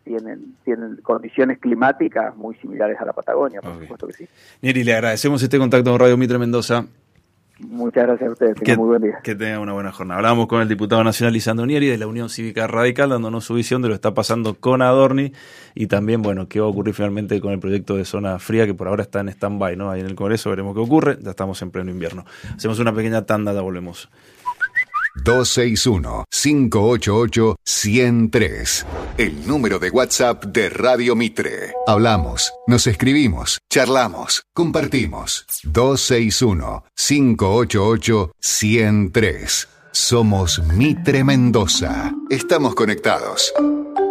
tienen condiciones climáticas muy similares a la Patagonia, por supuesto que sí. Nieri, le agradecemos este contacto con Radio Mitre Mendoza. Muchas gracias a ustedes, tengan muy buen día. Que tengan una buena jornada. Hablábamos con el diputado nacional Lisandro Nieri de la Unión Cívica Radical, dándonos su visión de lo que está pasando con Adorni y también, bueno, qué va a ocurrir finalmente con el proyecto de zona fría, que por ahora está en stand-by, ¿no? Ahí en el Congreso veremos qué ocurre, ya estamos en pleno invierno. Hacemos una pequeña tanda, ya volvemos. 261-588-103. El número de WhatsApp de Radio Mitre. Hablamos, nos escribimos, charlamos, compartimos. 261-588-103. Somos Mitre Mendoza. Estamos conectados.